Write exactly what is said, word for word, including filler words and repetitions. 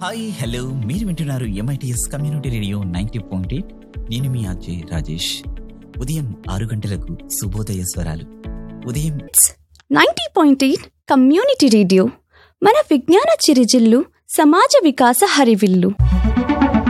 Hi hello మీరు వింటున్నారు MITS community radio ninety point eight. నేను మీ అజయ్ రాజేష్. ఉదయం ఆరు గంటలకు శుభోదయ స్వరాలు. ఉదయం ninety point eight community radio మన విజ్ఞాన చిరుజిల్లు, సమాజ వికాస హరివిల్లు.